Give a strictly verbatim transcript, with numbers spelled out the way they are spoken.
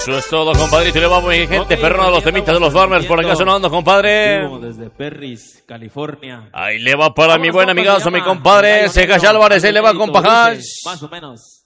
Eso es todo, compadrito. Y le vamos, mi gente, okay, perrona de los temitas de los Farmers por acá sonando, compadre. Desde Perris, California. Ahí le va para mi buen amigazo, mi compadre Segash Álvarez. Ahí le va con Pajas. Más o menos.